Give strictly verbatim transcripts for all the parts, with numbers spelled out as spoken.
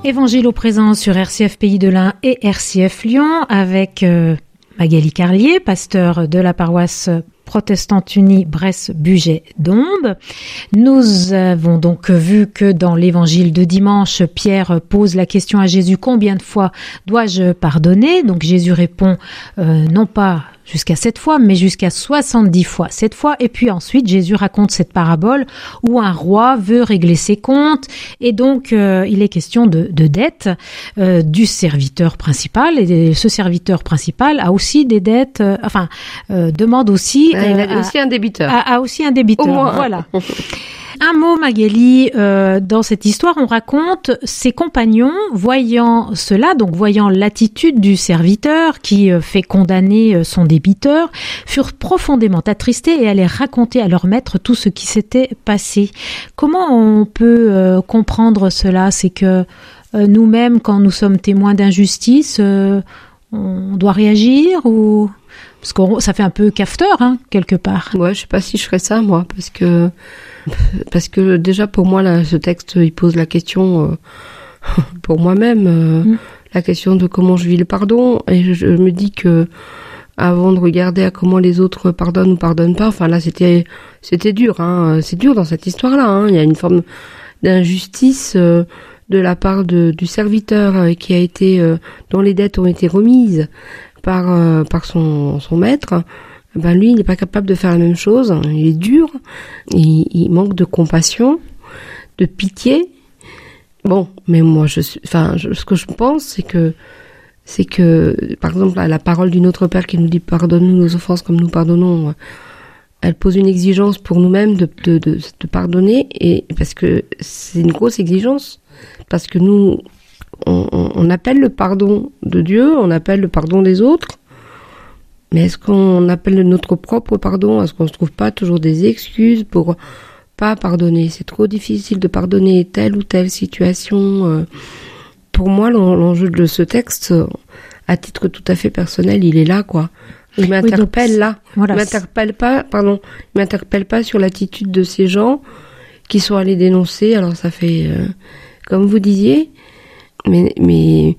Évangile au présent sur R C F Pays de l'Ain et R C F Lyon avec euh, Magali Carlier, pasteur de la paroisse protestante unie Bresse-Bugey-Dombes. Nous avons donc vu que dans l'évangile de dimanche, Pierre pose la question à Jésus: combien de fois dois-je pardonner? Donc Jésus répond euh, non pas jusqu'à sept fois, mais jusqu'à soixante-dix fois sept fois. Et puis ensuite, Jésus raconte cette parabole où un roi veut régler ses comptes. Et donc, euh, il est question de, de dette euh, du serviteur principal. Et ce serviteur principal a aussi des dettes, euh, enfin, euh, demande aussi... Euh, il a à, aussi un débiteur. A, a aussi un débiteur, Au moins. Voilà. Un mot, Magali, euh, dans cette histoire, on raconte ses compagnons, voyant cela, donc voyant l'attitude du serviteur qui euh, fait condamner euh, son débiteur, furent profondément attristés et allaient raconter à leur maître tout ce qui s'était passé. Comment on peut euh, comprendre cela? C'est que euh, nous-mêmes, quand nous sommes témoins d'injustice, euh, on doit réagir ou... Parce que ça fait un peu cafeteur, hein, quelque part. Ouais, je sais pas si je ferais ça, moi, parce que... Parce que déjà pour moi là, ce texte il pose la question euh, pour moi-même euh, mmh. la question de comment je vis le pardon, et je, je me dis que avant de regarder à comment les autres pardonnent ou pardonnent pas, enfin là c'était c'était dur, hein, c'est dur dans cette histoire-là, hein. Il y a une forme d'injustice euh, de la part de, du serviteur euh, qui a été euh, dont les dettes ont été remises par euh, par son son maître. Ben lui, il n'est pas capable de faire la même chose. Il est dur, il, il manque de compassion, de pitié. Bon, mais moi, je suis, enfin, je, ce que je pense, c'est que, c'est que, par exemple, la, la parole du Notre Père qui nous dit pardonne-nous nos offenses comme nous pardonnons, elle pose une exigence pour nous-mêmes de, de, de, de pardonner, et parce que c'est une grosse exigence, parce que nous, on, on appelle le pardon de Dieu, on appelle le pardon des autres. Mais est-ce qu'on appelle notre propre pardon? Est-ce qu'on ne trouve pas toujours des excuses pour pas pardonner? C'est trop difficile de pardonner telle ou telle situation. Pour moi, l'enjeu de ce texte, à titre tout à fait personnel, il est là, quoi. Il m'interpelle oui, donc, là. Voilà, il m'interpelle pas, pardon, il m'interpelle pas sur l'attitude de ces gens qui sont allés dénoncer. Alors ça fait, euh, comme vous disiez, mais, mais,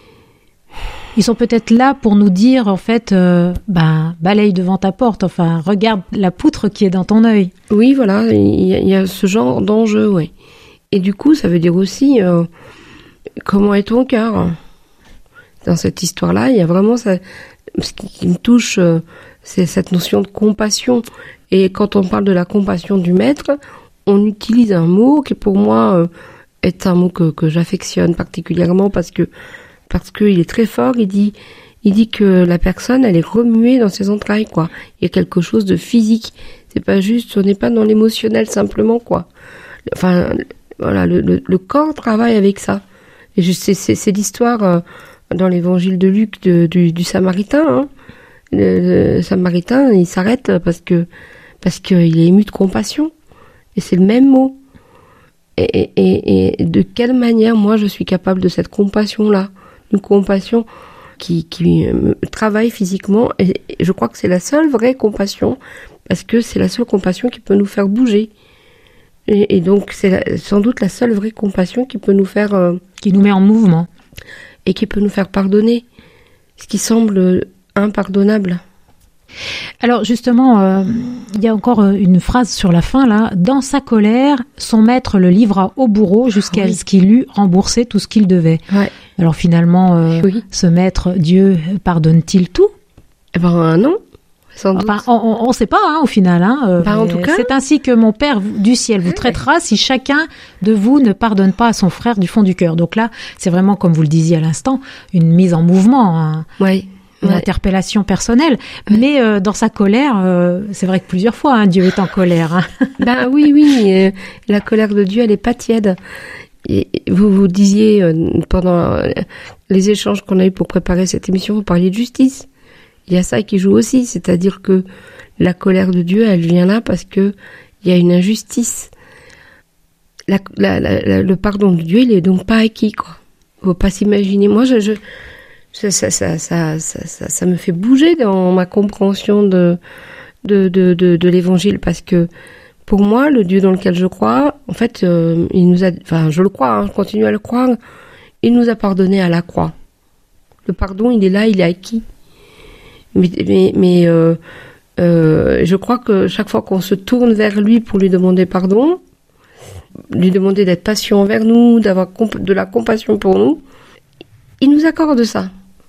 ils sont peut-être là pour nous dire, en fait, euh, ben, balaye devant ta porte, enfin, regarde la poutre qui est dans ton œil. Oui, voilà, il y a, il y a ce genre d'enjeu, oui. Et du coup, ça veut dire aussi, euh, comment est ton cœur? Dans cette histoire-là, il y a vraiment ça, ce qui me touche, euh, c'est cette notion de compassion. Et quand on parle de la compassion du maître, on utilise un mot qui, pour moi, euh, est un mot que, que j'affectionne particulièrement parce que parce qu'il est très fort, il dit, il dit que la personne, elle est remuée dans ses entrailles, quoi. Il y a quelque chose de physique. C'est pas juste, on n'est pas dans l'émotionnel simplement, quoi. Enfin, voilà, le, le, le corps travaille avec ça. Et je sais, c'est, c'est l'histoire euh, dans l'évangile de Luc de, du, du Samaritain, hein. Le, le Samaritain, il s'arrête parce que, parce qu'il est ému de compassion. Et c'est le même mot. Et, et, et de quelle manière, moi, je suis capable de cette compassion-là? Une compassion qui, qui me travaille physiquement, et je crois que c'est la seule vraie compassion, parce que c'est la seule compassion qui peut nous faire bouger. Et, et donc c'est la, sans doute la seule vraie compassion qui peut nous faire... Euh, qui nous met en mouvement. Et qui peut nous faire pardonner, ce qui semble impardonnable. Alors justement, euh, il y a encore une phrase sur la fin là. Dans sa colère, son maître le livra au bourreau jusqu'à oui. ce qu'il eût remboursé tout ce qu'il devait. Ouais. Alors finalement, euh, oui. ce maître, Dieu, pardonne-t-il tout? Eh ben non, sans doute. Enfin, on ne sait pas hein, au final. Hein, euh, ben, en tout cas, c'est ainsi que mon Père du ciel vous traitera si chacun de vous ne pardonne pas à son frère du fond du cœur. Donc là, c'est vraiment, comme vous le disiez à l'instant, une mise en mouvement. Hein. Oui. Une ouais. interpellation personnelle, ouais. mais euh, dans sa colère, euh, c'est vrai que plusieurs fois, hein, Dieu est en colère. Hein. Ben oui, oui, euh, la colère de Dieu, elle est pas tiède. Et vous vous disiez euh, pendant euh, les échanges qu'on a eu pour préparer cette émission, vous parliez de justice. Il y a ça qui joue aussi, c'est-à-dire que la colère de Dieu, elle vient là parce que il y a une injustice. La, la, la, la, le pardon de Dieu, il est donc pas acquis, quoi. Faut pas s'imaginer. Moi, je, je Ça, ça, ça, ça, ça, ça, ça me fait bouger dans ma compréhension de, de, de, de, de l'évangile, parce que pour moi, le Dieu dans lequel je crois, en fait, euh, il nous a, enfin, je le crois, hein, je continue à le croire, il nous a pardonné à la croix. Le pardon, il est là, il est acquis. Mais, mais, mais euh, euh, je crois que chaque fois qu'on se tourne vers lui pour lui demander pardon, lui demander d'être patient envers nous, d'avoir comp- de la compassion pour nous, il nous accorde ça.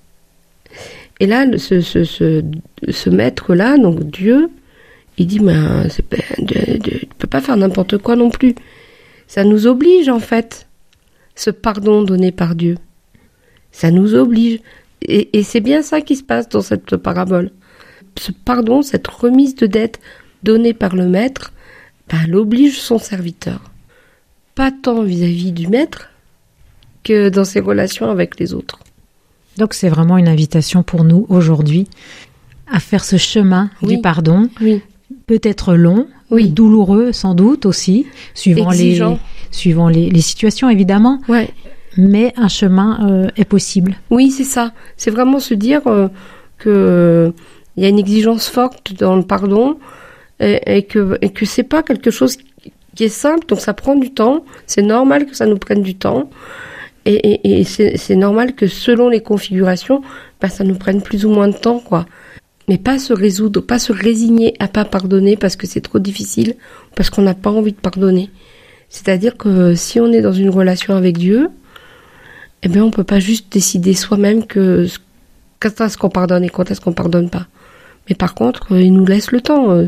Et là, ce, ce, ce, ce maître-là, donc Dieu, il dit, ben, c'est, ben, de, de, tu peux pas faire n'importe quoi non plus. Ça nous oblige, en fait, ce pardon donné par Dieu. Ça nous oblige. Et, et c'est bien ça qui se passe dans cette parabole. Ce pardon, cette remise de dette donnée par le maître, ben, elle oblige son serviteur. Pas tant vis-à-vis du maître que dans ses relations avec les autres. Donc c'est vraiment une invitation pour nous aujourd'hui à faire ce chemin oui. du pardon. Oui. Peut-être long, oui. douloureux sans doute aussi, suivant, les, suivant les, les situations évidemment. Ouais. Mais un chemin euh, est possible. Oui, c'est ça. C'est vraiment se dire euh, que euh, y a une exigence forte dans le pardon et, et que et que c'est pas quelque chose qui est simple. Donc ça prend du temps. C'est normal que ça nous prenne du temps. Et, et, et c'est, c'est normal que selon les configurations, ben, ça nous prenne plus ou moins de temps, quoi. Mais pas se résoudre, pas se résigner à pas pardonner parce que c'est trop difficile, parce qu'on n'a pas envie de pardonner. C'est-à-dire que si on est dans une relation avec Dieu, eh bien, on peut pas juste décider soi-même que quand est-ce qu'on pardonne et quand est-ce qu'on pardonne pas. Mais par contre, il nous laisse le temps.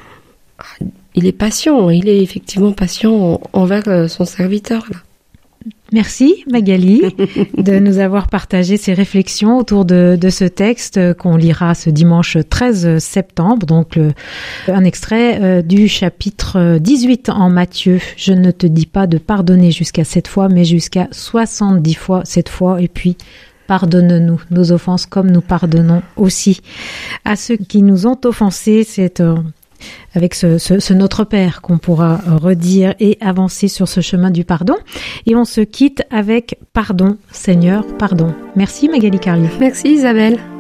Il est patient, il est effectivement patient envers son serviteur, là. Merci Magali de nous avoir partagé ces réflexions autour de, de ce texte qu'on lira ce dimanche treize septembre, donc le, un extrait euh, du chapitre dix-huit en Matthieu. Je ne te dis pas de pardonner jusqu'à sept fois, mais jusqu'à soixante-dix fois cette fois, et puis pardonne-nous nos offenses comme nous pardonnons aussi à ceux qui nous ont offensés. C'est euh, avec ce, ce, ce Notre Père qu'on pourra redire et avancer sur ce chemin du pardon. Et on se quitte avec Pardon, Seigneur, pardon. Merci Magali Carlier. Merci Isabelle.